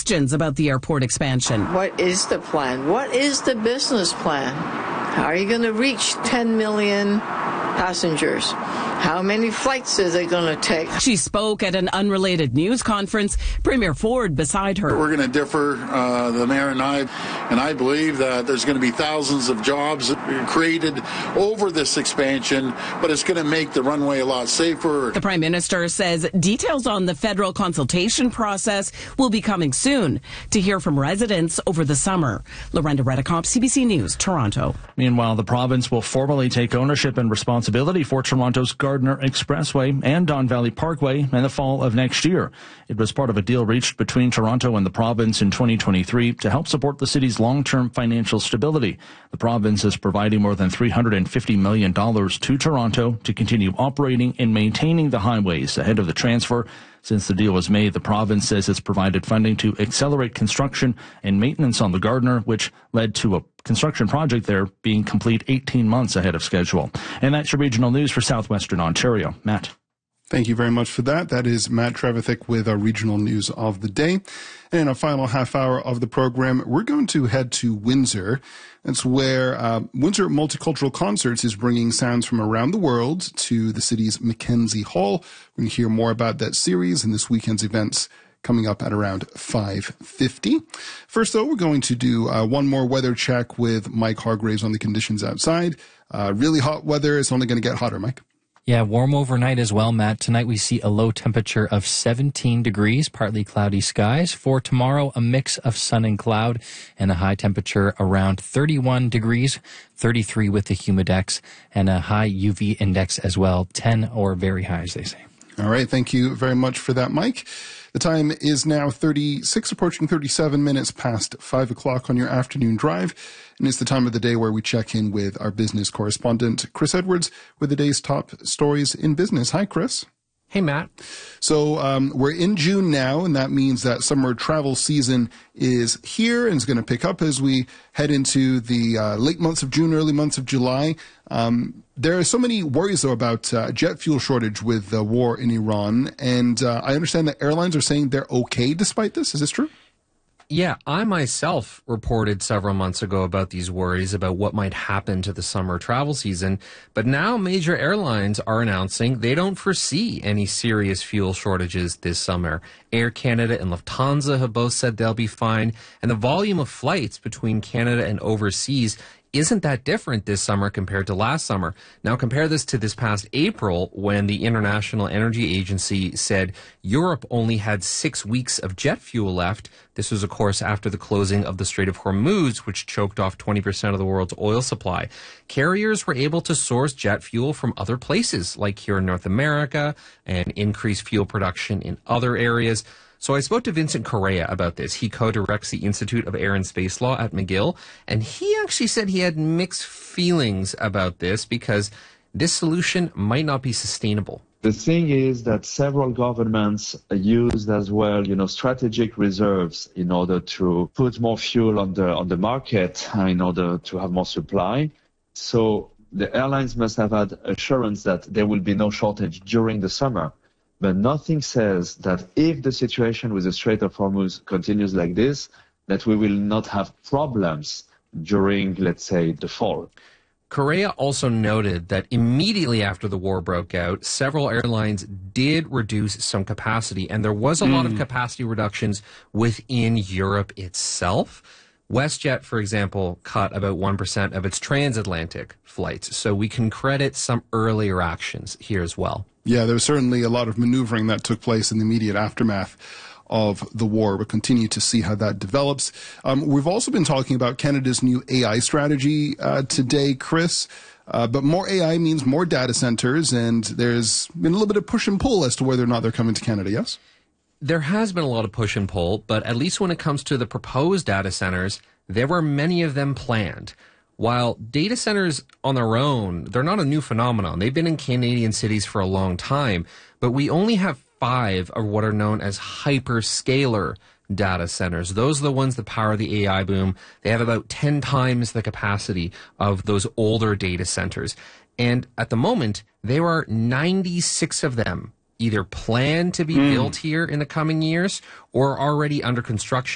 questions about the airport expansion. What is the plan? What is the business plan? How are you going to reach 10 million passengers? How many flights is it going to take? She spoke at an unrelated news conference, Premier Ford beside her. We're going to differ, the mayor and I believe that there's going to be thousands of jobs created over this expansion, but it's going to make the runway a lot safer. The Prime Minister says details on the federal consultation process will be coming soon to hear from residents over the summer. Lorenda Redicomp, CBC News, Toronto. Meanwhile, the province will formally take ownership and responsibility for Toronto's Gardiner Expressway and Don Valley Parkway in the fall of next year. It was part of a deal reached between Toronto and the province in 2023 to help support the city's long-term financial stability. The province is providing more than $350 million to Toronto to continue operating and maintaining the highways ahead of the transfer. Since the deal was made, the province says it's provided funding to accelerate construction and maintenance on the Gardiner, which led to a construction project there being complete 18 months ahead of schedule. And that's your regional news for southwestern Ontario. Matt. Thank you very much for that. That is Matt Trevithick with our regional news of the day. And in our final half hour of the program, we're going to head to Windsor. That's where Windsor Multicultural Concerts is bringing sounds from around the world to the city's Mackenzie Hall. We're going to hear more about that series and this weekend's events coming up at around 5:50. First, though, we're going to do one more weather check with Mike Hargraves on the conditions outside. Really hot weather. It's only going to get hotter, Mike. Yeah, warm overnight as well, Matt. Tonight we see a low temperature of 17 degrees, partly cloudy skies. For tomorrow, a mix of sun and cloud and a high temperature around 31 degrees, 33 with the humidex, and a high UV index as well, 10 or very high, as they say. All right, thank you very much for that, Mike. The time is now 36, approaching 37 minutes past 5 o'clock on your afternoon drive. And it's the time of the day where we check in with our business correspondent, Chris Edwards, with the day's top stories in business. Hi, Chris. Hey, Matt. So we're in June now, and that means that summer travel season is here and is going to pick up as we head into the late months of June, early months of July. There are so many worries, though, about jet fuel shortage with the war in Iran. And I understand that airlines are saying they're okay despite this. Is this true? Yeah, I myself reported several months ago about these worries about what might happen to the summer travel season. But now major airlines are announcing they don't foresee any serious fuel shortages this summer. Air Canada and Lufthansa have both said they'll be fine. And the volume of flights between Canada and overseas isn't that different this summer compared to last summer. Now compare this to this past April when the International Energy Agency said Europe only had 6 weeks of jet fuel left. This was, of course, after the closing of the Strait of Hormuz, which choked off 20% of the world's oil supply. Carriers were able to source jet fuel from other places, like here in North America, and increase fuel production in other areas. So I spoke to Vincent Correa about this. He co-directs the Institute of Air and Space Law at McGill, and he actually said he had mixed feelings about this because this solution might not be sustainable. The thing is that several governments used as well, strategic reserves in order to put more fuel on the market in order to have more supply. So the airlines must have had assurance that there will be no shortage during the summer. But nothing says that if the situation with the Strait of Hormuz continues like this, that we will not have problems during, let's say, the fall. Correa also noted that immediately after the war broke out, several airlines did reduce some capacity, and there was a lot of capacity reductions within Europe itself. WestJet, for example, cut about 1% of its transatlantic flights, so we can credit some earlier actions here as well. Yeah, there was certainly a lot of maneuvering that took place in the immediate aftermath of the war. We'll continue to see how that develops. We've also been talking about Canada's new AI strategy today, Chris. But more AI means more data centers, and there's been a little bit of push and pull as to whether or not they're coming to Canada, yes? There has been a lot of push and pull, but at least when it comes to the proposed data centers, there were many of them planned. While data centers on their own, they're not a new phenomenon. They've been in Canadian cities for a long time, but we only have 5 of what are known as hyperscaler data centers. Those are the ones that power the AI boom. They have about 10 times the capacity of those older data centers. And at the moment, there are 96 of them either planned to be built here in the coming years or already under construction.